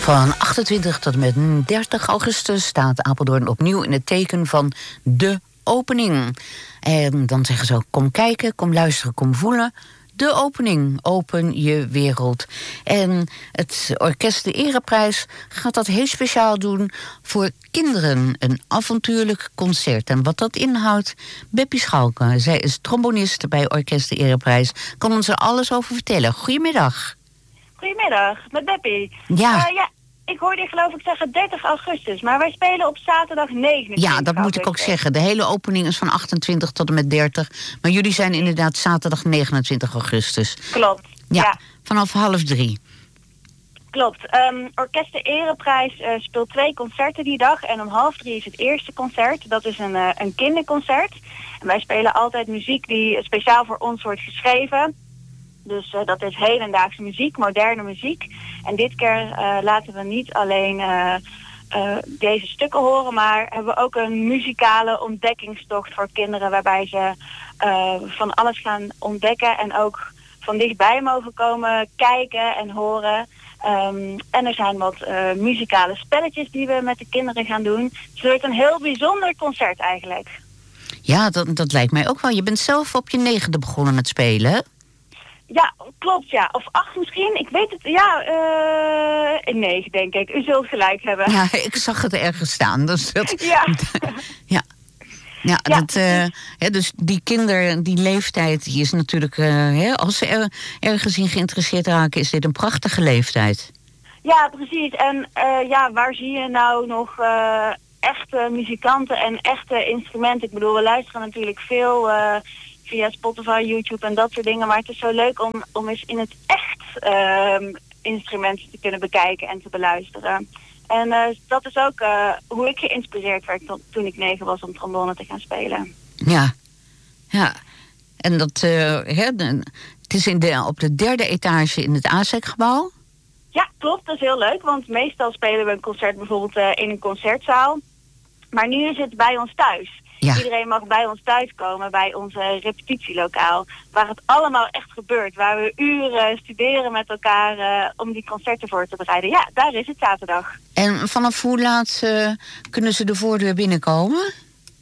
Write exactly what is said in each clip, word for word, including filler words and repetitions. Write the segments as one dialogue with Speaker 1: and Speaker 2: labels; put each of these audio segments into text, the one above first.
Speaker 1: Van achtentwintig tot en met dertig augustus staat Apeldoorn opnieuw in het teken van de opening. En dan zeggen ze ook, kom kijken, kom luisteren, kom voelen. De opening, open je wereld. En het Orkest de Ereprijs gaat dat heel speciaal doen voor kinderen. Een avontuurlijk concert. En wat dat inhoudt, Beppie Schalke. Zij is trombonist bij Orkest de Ereprijs. Kan ons er alles over vertellen. Goedemiddag.
Speaker 2: Goedemiddag, met Beppie.
Speaker 1: Ja.
Speaker 2: Uh, ja, ik hoorde je geloof ik zeggen dertig augustus, maar wij spelen op zaterdag negenentwintig.
Speaker 1: Ja, dat moet ik ook zeggen. De hele opening is van achtentwintig tot en met dertig. Maar jullie zijn inderdaad zaterdag negenentwintig augustus.
Speaker 2: Klopt,
Speaker 1: ja.
Speaker 2: ja.
Speaker 1: Vanaf half drie.
Speaker 2: Klopt. Um, Orkest de Ereprijs uh, speelt twee concerten die dag. En om half drie is het eerste concert. Dat is een, uh, een kinderconcert. En wij spelen altijd muziek die speciaal voor ons wordt geschreven. Dus uh, dat is hedendaagse muziek, moderne muziek. En dit keer uh, laten we niet alleen uh, uh, deze stukken horen, maar hebben we ook een muzikale ontdekkingstocht voor kinderen, waarbij ze uh, van alles gaan ontdekken en ook van dichtbij mogen komen kijken en horen. Um, en er zijn wat uh, muzikale spelletjes die we met de kinderen gaan doen. Dus het wordt een heel bijzonder concert eigenlijk.
Speaker 1: Ja, dat, dat lijkt mij ook wel. Je bent zelf op je negende begonnen met spelen, hè?
Speaker 2: Ja, klopt, ja. Of acht misschien. Ik weet het, ja, uh, negen denk ik. U zult gelijk hebben.
Speaker 1: Ja, ik zag het ergens staan. Dus dat,
Speaker 2: ja.
Speaker 1: ja. Ja,
Speaker 2: ja,
Speaker 1: dat, uh, hè, dus die kinder, die leeftijd, die is natuurlijk, uh, hè, als ze er, ergens in geïnteresseerd raken, is dit een prachtige leeftijd.
Speaker 2: Ja, precies. En uh, ja, waar zie je nou nog uh, echte muzikanten en echte instrumenten? Ik bedoel, we luisteren natuurlijk veel uh, via Spotify, YouTube en dat soort dingen. Maar het is zo leuk om, om eens in het echt uh, instrumenten te kunnen bekijken en te beluisteren. En uh, dat is ook uh, hoe ik geïnspireerd werd to- toen ik negen was om trombone te gaan spelen.
Speaker 1: Ja, ja. En dat, uh, hè, de, het is in de, op de derde etage in het A S E C-gebouw?
Speaker 2: Ja, klopt. Dat is heel leuk. Want meestal spelen we een concert bijvoorbeeld uh, in een concertzaal. Maar nu is het bij ons thuis. Ja. Iedereen mag bij ons thuis komen, bij ons uh, repetitielokaal. Waar het allemaal echt gebeurt. Waar we uren studeren met elkaar uh, om die concerten voor te bereiden. Ja, daar is het zaterdag.
Speaker 1: En vanaf hoe laat uh, kunnen ze de voordeur binnenkomen?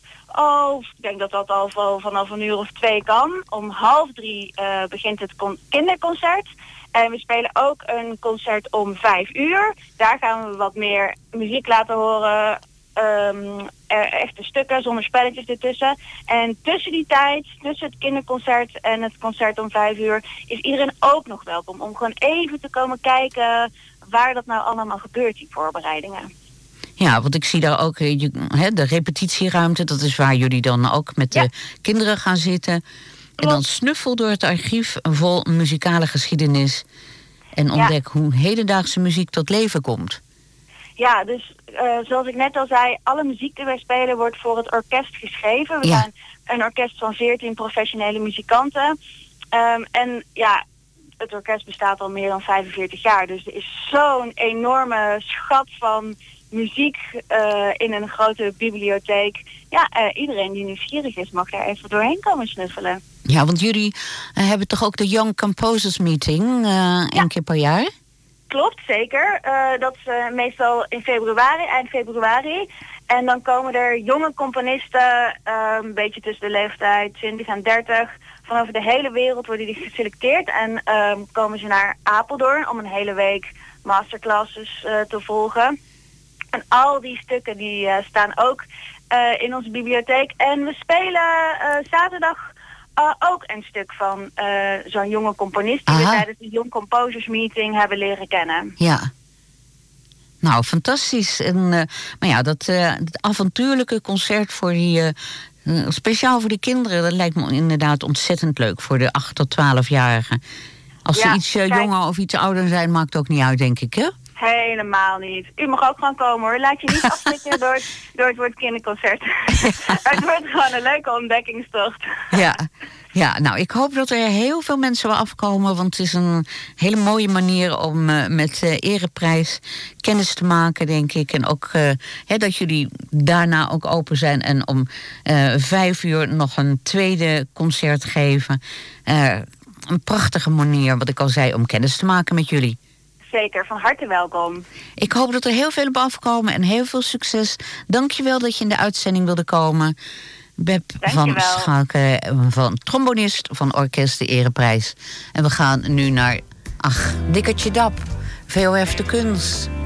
Speaker 2: Oh, ik denk dat dat al vanaf een uur of twee kan. Om half drie uh, begint het con- kinderconcert. En we spelen ook een concert om vijf uur. Daar gaan we wat meer muziek laten horen. Um, echte stukken zonder spelletjes ertussen. En tussen die tijd, tussen het kinderconcert en het concert om vijf uur, is iedereen ook nog welkom om gewoon even te komen kijken waar dat nou allemaal gebeurt, die voorbereidingen.
Speaker 1: Ja, want ik zie daar ook je, he, de repetitieruimte, dat is waar jullie dan ook met de ja. kinderen gaan zitten. En dan snuffel door het archief vol muzikale geschiedenis en ontdek ja. hoe hedendaagse muziek tot leven komt.
Speaker 2: Ja, dus uh, zoals ik net al zei, alle muziek die wij spelen wordt voor het orkest geschreven. We
Speaker 1: ja.
Speaker 2: zijn een orkest van veertien professionele muzikanten. Um, en ja, het orkest bestaat al meer dan vijfenveertig jaar. Dus er is zo'n enorme schat van muziek uh, in een grote bibliotheek. Ja, uh, iedereen die nieuwsgierig is mag daar even doorheen komen snuffelen.
Speaker 1: Ja, want jullie uh, hebben toch ook de Young Composers Meeting uh, ja. één keer per jaar?
Speaker 2: Klopt, zeker. Uh, dat is uh, meestal in februari, eind februari. En dan komen er jonge componisten, uh, een beetje tussen de leeftijd twintig en dertig... van over de hele wereld worden die geselecteerd. En uh, komen ze naar Apeldoorn om een hele week masterclasses uh, te volgen. En al die stukken die uh, staan ook uh, in onze bibliotheek. En we spelen uh, zaterdag Uh, ook een stuk van uh, zo'n jonge componist die Aha. we tijdens de Young Composers Meeting hebben leren kennen.
Speaker 1: Ja. Nou, fantastisch. En, uh, maar ja, dat, uh, dat avontuurlijke concert voor die, uh, uh, speciaal voor de kinderen, dat lijkt me inderdaad ontzettend leuk voor de acht tot twaalfjarigen. Als ja, ze iets uh, kijk, jonger of iets ouder zijn, maakt ook niet uit, denk ik, hè?
Speaker 2: Helemaal niet. U mag ook gewoon komen, hoor. Laat je niet afschrikken door, door het woord kinderconcert. Het wordt gewoon een leuke ontdekkingstocht.
Speaker 1: Ja. Ja, nou, ik hoop dat er heel veel mensen wel afkomen, want het is een hele mooie manier om uh, met uh, Ereprijs kennis te maken, denk ik. En ook uh, hè, dat jullie daarna ook open zijn en om uh, vijf uur nog een tweede concert geven. Uh, een prachtige manier, wat ik al zei, om kennis te maken met jullie.
Speaker 2: Zeker, van harte welkom.
Speaker 1: Ik hoop dat er heel veel op afkomen en heel veel succes. Dank je wel dat je in de uitzending wilde komen. Beb van Schalken, van trombonist van Orkest de Ereprijs. En we gaan nu naar, ach, Dikkertje Dap, V O F de Kunst.